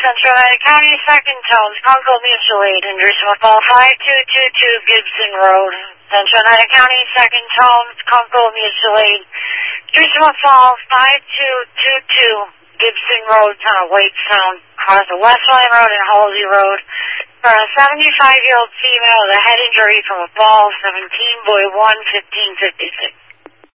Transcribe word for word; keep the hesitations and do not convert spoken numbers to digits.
Central Atlantic County, second Tones, Congo Mutual Aid, injuries from a fall five two two two Gibson Road. Central Atlantic County, second Tones, Congo Mutual Aid, injuries from a fall five two two two Gibson Road, on a White Sound, across the West Line Road and Halsey Road. For a seventy-five-year-old female with a head injury from a fall, seventeen boy one, fifteen fifty-six.